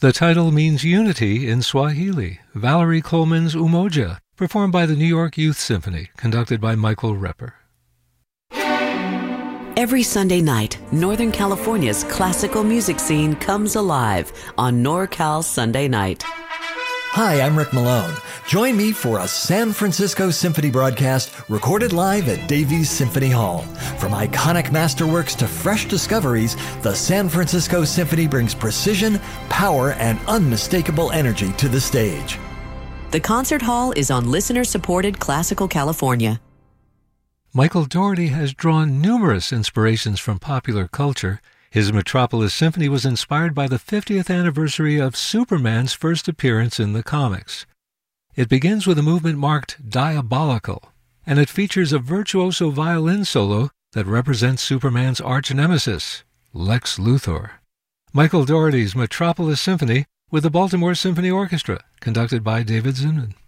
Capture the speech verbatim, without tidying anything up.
The title means unity in Swahili. Valerie Coleman's Umoja, performed by the New York Youth Symphony, conducted by Michael Repper. Every Sunday night, Northern California's classical music scene comes alive on NorCal Sunday Night. Hi, I'm Rick Malone. Join me for a San Francisco Symphony broadcast recorded live at Davies Symphony Hall. From iconic masterworks to fresh discoveries, the San Francisco Symphony brings precision, power, and unmistakable energy to the stage. The concert hall is on listener-supported Classical California. Michael Daugherty has drawn numerous inspirations from popular culture. His Metropolis Symphony was inspired by the fiftieth anniversary of Superman's first appearance in the comics. It begins with a movement marked Diabolical, and it features a virtuoso violin solo that represents Superman's arch-nemesis, Lex Luthor. Michael Daugherty's Metropolis Symphony with the Baltimore Symphony Orchestra, conducted by David Zinman.